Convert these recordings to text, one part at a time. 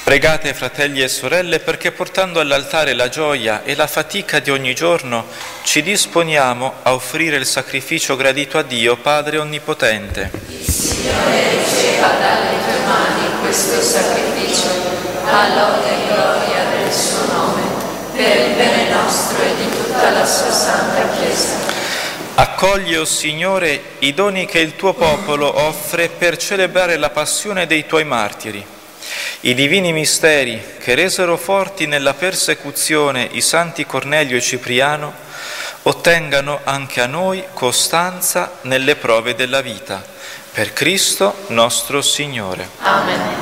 Pregate, fratelli e sorelle, perché portando all'altare la gioia e la fatica di ogni giorno ci disponiamo a offrire il sacrificio gradito a Dio, Padre Onnipotente. Il Signore riceva dalle tue mani questo sacrificio, a lode e gloria del suo nome, per il bene nostro e di tutta la sua santa Chiesa. Accogli, o Signore, i doni che il tuo popolo offre per celebrare la passione dei tuoi martiri. I divini misteri che resero forti nella persecuzione i santi Cornelio e Cipriano ottengano anche a noi costanza nelle prove della vita. Per Cristo nostro Signore. Amen.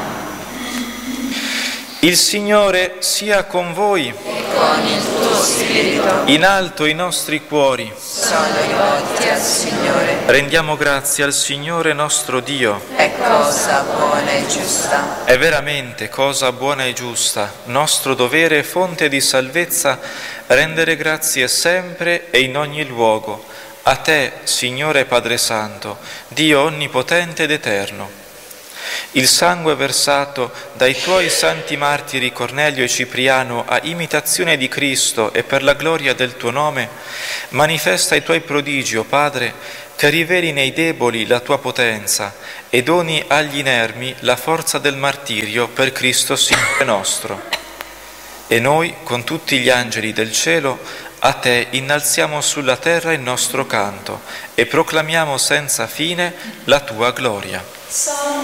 Il Signore sia con voi. E con il tuo spirito. In alto i nostri cuori. Sono rivolti al Signore. Rendiamo grazie al Signore nostro Dio. È cosa buona e giusta. È veramente cosa buona e giusta, nostro dovere e fonte di salvezza, rendere grazie sempre e in ogni luogo. A te, Signore Padre Santo, Dio onnipotente ed eterno. Il sangue versato dai tuoi santi martiri Cornelio e Cipriano a imitazione di Cristo e per la gloria del tuo nome, manifesta i tuoi prodigi, o Padre, che riveli nei deboli la tua potenza e doni agli inermi la forza del martirio per Cristo Signore nostro. E noi, con tutti gli angeli del cielo, a te innalziamo sulla terra il nostro canto e proclamiamo senza fine la tua gloria.